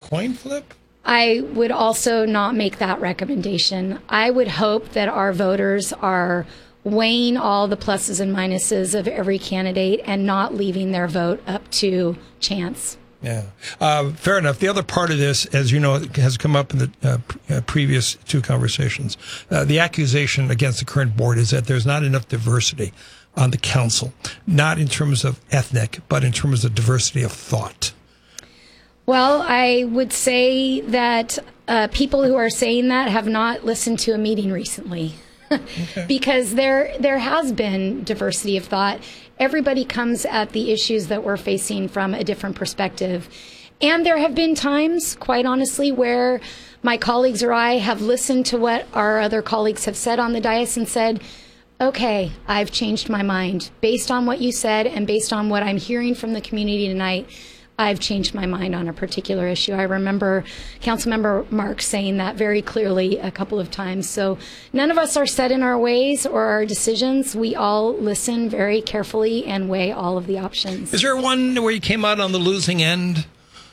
coin flip? I would also not make that recommendation. I would hope that our voters are weighing all the pluses and minuses of every candidate and not leaving their vote up to chance. Yeah. Fair enough. The other part of this, as you know, has come up in the previous two conversations. The accusation against the current board is that there's not enough diversity on the council, not in terms of ethnic, but in terms of diversity of thought. Well, I would say that people who are saying that have not listened to a meeting recently. Okay. Because there has been diversity of thought. Everybody comes at the issues that we're facing from a different perspective. And there have been times, quite honestly, where my colleagues or I have listened to what our other colleagues have said on the dais and said, okay, I've changed my mind. Based on what you said and based on what I'm hearing from the community tonight, I've changed my mind on a particular issue. I remember Councilmember Marks saying that very clearly a couple of times. So none of us are set in our ways or our decisions. We all listen very carefully and weigh all of the options. Is there one where you came out on the losing end?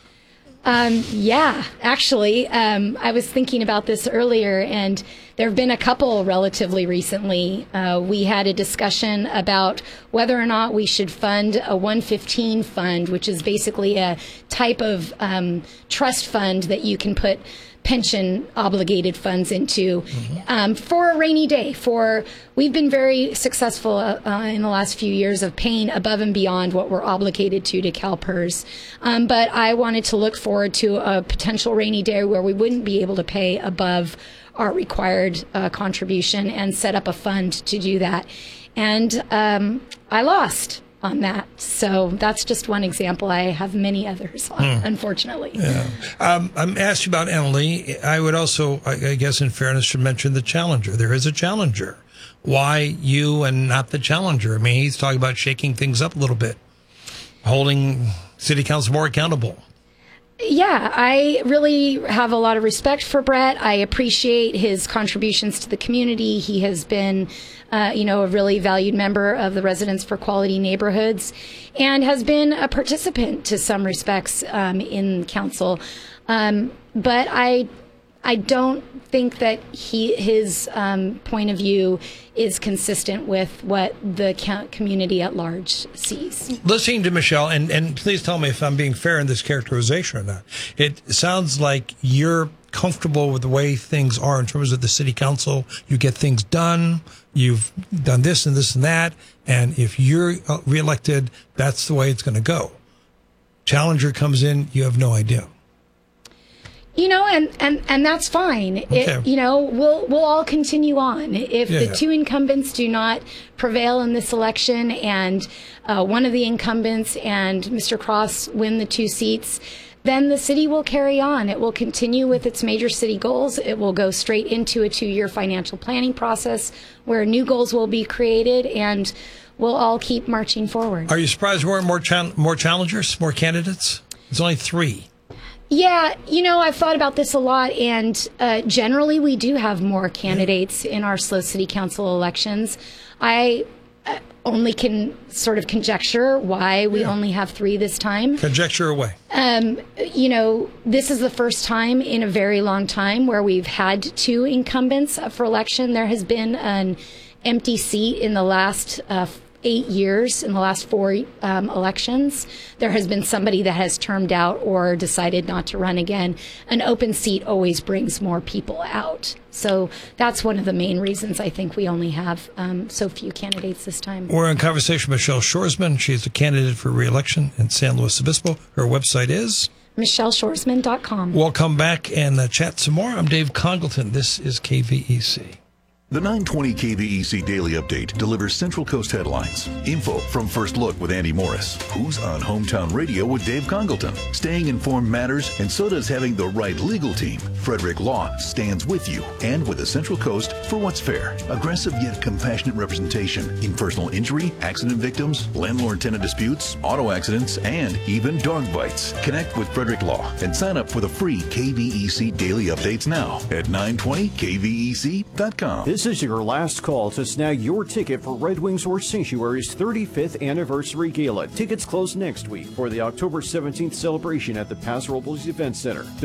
Yeah, actually, I was thinking about this earlier, and there have been a couple relatively recently. We had a discussion about whether or not we should fund a 115 fund, which is basically a type of trust fund that you can put pension obligated funds into for a rainy day. We've been very successful in the last few years of paying above and beyond what we're obligated to CalPERS. But I wanted to look forward to a potential rainy day where we wouldn't be able to pay above our required contribution and set up a fund to do that. And I lost on that. So that's just one example. I have many others, unfortunately. Yeah. I'm asked you about Annalee. I would also, I guess in fairness, should mention the challenger. There is a challenger. Why you and not the challenger? I mean, he's talking about shaking things up a little bit, holding city council more accountable. Yeah, I really have a lot of respect for Brett. I appreciate his contributions to the community. He has been, a really valued member of the Residents for Quality Neighborhoods and has been a participant to some respects in council. But I don't think that his point of view is consistent with what the community at large sees. Listening to Michelle, and please tell me if I'm being fair in this characterization or not, it sounds like you're comfortable with the way things are in terms of the city council. You get things done. You've done this and this and that. And if you're reelected, that's the way it's going to go. Challenger comes in, you have no idea. And that's fine. Okay. We'll all continue on. If the two incumbents do not prevail in this election and one of the incumbents and Mr. Cross win the 2 seats, then the city will carry on. It will continue with its major city goals. It will go straight into a 2-year financial planning process where new goals will be created, and we'll all keep marching forward. Are you surprised there weren't more challengers, more candidates? There's only 3. Yeah, I've thought about this a lot, and generally we do have more candidates in our SLO City Council elections. I only can sort of conjecture why we only have 3 this time. Conjecture away. This is the first time in a very long time where we've had 2 incumbents up for election. There has been an empty seat in the last 8 years. In the last 4 elections, there has been somebody that has termed out or decided not to run again. An open seat always brings more people out. So that's one of the main reasons I think we only have so few candidates this time. We're in conversation with Michelle Shoresman. She's a candidate for re-election in San Luis Obispo. Her website is michelleshoresman.com. We'll come back and chat some more. I'm Dave Congleton. This is KVEC. The 920 KVEC Daily Update delivers Central Coast headlines, info from First Look with Andy Morris, who's on Hometown Radio with Dave Congleton. Staying informed matters, and so does having the right legal team. Frederick Law stands with you and with the Central Coast for what's fair. Aggressive yet compassionate representation in personal injury, accident victims, landlord-tenant disputes, auto accidents, and even dog bites. Connect with Frederick Law and sign up for the free KVEC Daily Updates now at 920kvec.com. This is your last call to snag your ticket for Red Wings War Sanctuary's 35th Anniversary Gala. Tickets close next week for the October 17th celebration at the Paso Robles Event Center.